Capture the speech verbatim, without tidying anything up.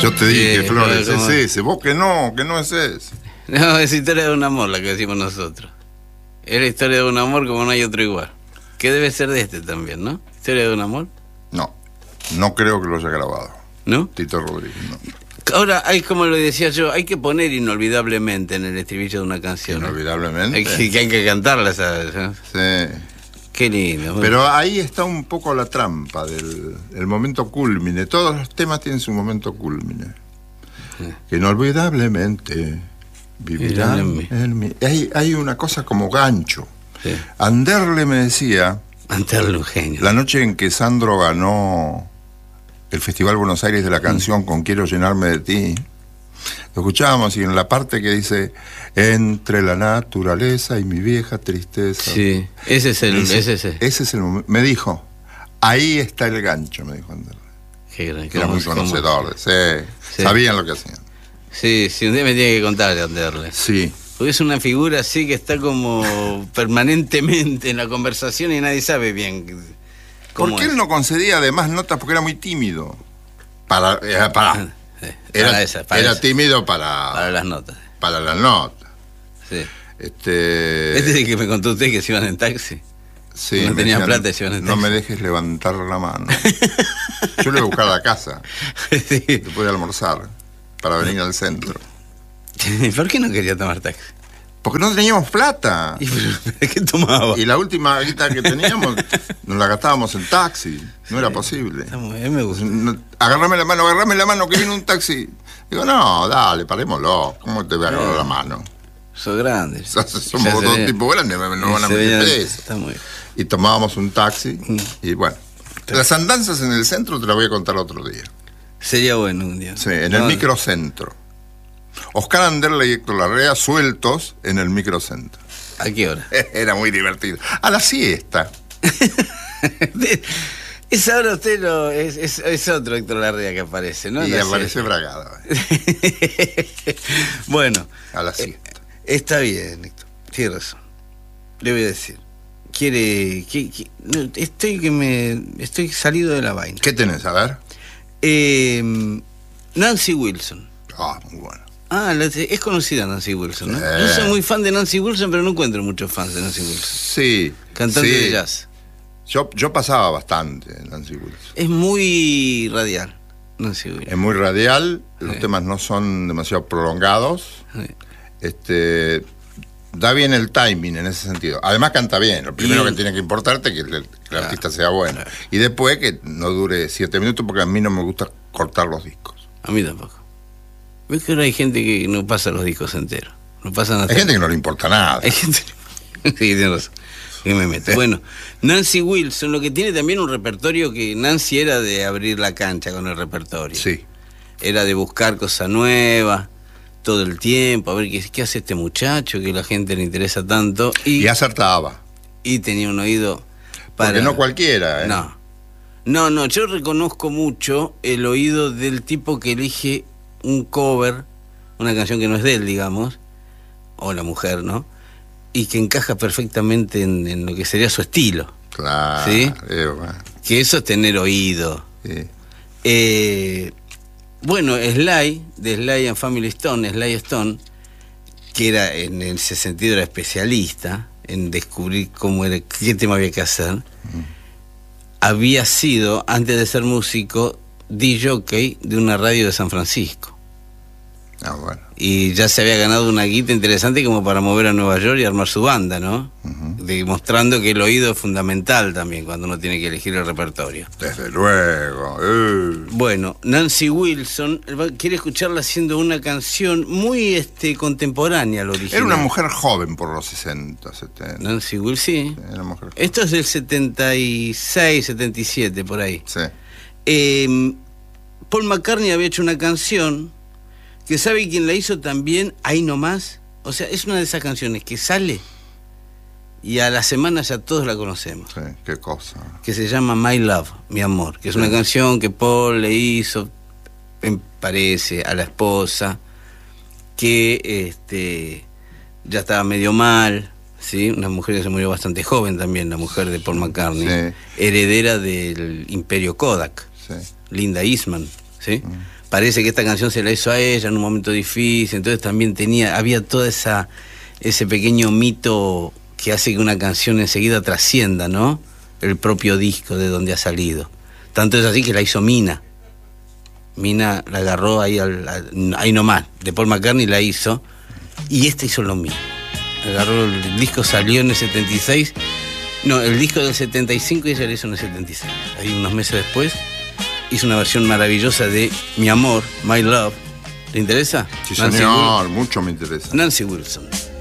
Yo te dije, Sí, Flores, como... es ese. Vos que no, que no es ese. No, es historia de un amor la que decimos nosotros. Es la historia de un amor como no hay otro igual. Que debe ser de este también, ¿no? Historia de un amor. No, no creo que lo haya grabado. ¿No? Tito Rodríguez, no. Ahora, hay, como lo decía yo, hay que poner inolvidablemente en el estribillo de una canción. Inolvidablemente. Hay que, que hay que cantarla, ¿sabes? Sí. Qué lindo. Pero ahí está un poco la trampa del el momento cúlmine. Todos los temas tienen su momento cúlmine. Sí. Que inolvidablemente vivirán en, en mí. Hay, hay una cosa como gancho. Sí. Anderle me decía... Anderle un genio. La noche en que Sandro ganó el Festival Buenos Aires de la canción mm. con Quiero llenarme de ti, lo escuchábamos y en la parte que dice entre la naturaleza y mi vieja tristeza. Sí, ese es el... Ese, ese, ese. ese es el momento. Me dijo, ahí está el gancho, me dijo Anderle. Qué gran, que era muy conocedor. Sí, sí. Sabían lo que hacían. Sí, sí, un día me tiene que contar de Anderle. Sí. Porque es una figura así que está como permanentemente en la conversación y nadie sabe bien cómo ¿Por qué es? Él no concedía además notas? Porque era muy tímido. Para, eh, para. Sí, era para esa, para era esa. tímido para... Para las notas. Para las notas. Sí. Este... Este es el que me contó usted que se iban en taxi. Sí, no tenían plata y se iban en taxi. No me dejes levantar la mano. Yo le voy a buscar a la casa. Sí. Después de almorzar. Para venir al centro. ¿Por qué no quería tomar taxi? Porque no teníamos plata. ¿Y qué tomaba? Y la última guita que teníamos nos la gastábamos en taxi. No sí, era posible. Está muy bien, me gusta. No, agarrame la mano, agarrame la mano que viene un taxi. Digo, no, dale, parémoslo. ¿Cómo te voy a agarrar sí. la mano? Sos grande. Somos dos tipos grandes, no van a meter preso. Está muy bien. Y tomábamos un taxi. Mm. Y bueno, pero las andanzas en el centro te las voy a contar otro día. Sería bueno un día. Sí, en no, el microcentro. Oscar Anderle y Héctor Larrea sueltos en el microcentro. ¿A qué hora? Era muy divertido. A la siesta. Esa hora usted lo, es, es, es otro Héctor Larrea que aparece, ¿no? Y la aparece bragado. Bueno. A la siesta. Eh, está bien, Héctor. Tiene razón. Le voy a decir. Quiere... Que, que, no, estoy que me... Estoy salido de la vaina. ¿Qué tenés? A ver. Eh, Nancy Wilson. Ah, muy bueno. Ah, la, es conocida Nancy Wilson, ¿no? Eh. Yo soy muy fan de Nancy Wilson, pero no encuentro muchos fans de Nancy Wilson. Sí. Cantante sí. de jazz. Yo, yo pasaba bastante Nancy Wilson. Es muy radial, Nancy Wilson. Es muy radial, los sí. temas no son demasiado prolongados. Sí. Este... Da bien el timing en ese sentido. Además canta bien. Lo primero y... que tiene que importarte es que el, que el claro, artista sea bueno. Claro. Y después que no dure siete minutos porque a mí no me gusta cortar los discos. A mí tampoco. ¿Ves que ahora hay gente que no pasa los discos enteros? No pasan hasta... Hay gente que no le importa nada. Hay gente... sí, tiene razón. Que me meto. Bueno, Nancy Wilson, lo que tiene también un repertorio que Nancy era de abrir la cancha con el repertorio. Sí. Era de buscar cosas nuevas todo el tiempo, a ver qué, qué hace este muchacho, que a la gente le interesa tanto. Y, y acertaba. Y tenía un oído para... Porque no cualquiera, ¿eh? No. No, no, yo reconozco mucho el oído del tipo que elige un cover, una canción que no es de él, digamos, o la mujer, ¿no? Y que encaja perfectamente en, en lo que sería su estilo. Claro. ¿Sí? Eh, bueno. Que eso es tener oído. Sí. Eh... Bueno, Sly, de Sly and Family Stone, Sly Stone, que era en ese sentido era especialista en descubrir cómo era, qué tema había que hacer, mm. había sido, antes de ser músico, disc jockey de una radio de San Francisco. Ah, bueno. Y ya se había ganado una guita interesante como para mover a Nueva York y armar su banda, ¿no? Uh-huh. Demostrando que el oído es fundamental también cuando uno tiene que elegir el repertorio. Desde luego. Uh. Bueno, Nancy Wilson quiere escucharla haciendo una canción muy este, contemporánea, lo original. Era una mujer joven por los sesenta, setenta. Nancy Wilson, sí. Era mujer joven. Esto es del setenta y seis, setenta y siete, por ahí. Sí. Eh, Paul McCartney había hecho una canción que sabe quién la hizo también, Ahí Nomás. O sea, es una de esas canciones que sale y a la semana ya todos la conocemos. Sí, qué cosa. Que se llama My Love, Mi Amor, que es sí. una canción que Paul le hizo, me parece, a la esposa, que este ya estaba medio mal, ¿sí? Una mujer que se murió bastante joven también, la mujer de Paul McCartney, sí. heredera del Imperio Kodak, sí. Linda Eastman, ¿sí? Mm. parece que esta canción se la hizo a ella en un momento difícil, entonces también tenía, había toda esa, ese pequeño mito que hace que una canción enseguida trascienda, ¿no? El propio disco de donde ha salido. Tanto es así que la hizo Mina. Mina la agarró ahí, al, al, ahí nomás, de Paul McCartney la hizo, y esta hizo lo mismo. Agarró, el disco salió en el setenta y seis, no, el disco del setenta y cinco y ella lo hizo en el setenta y seis. Ahí unos meses después hizo una versión maravillosa de Mi Amor, My Love. ¿Le interesa? Sí, señor, mucho me interesa. Nancy Wilson.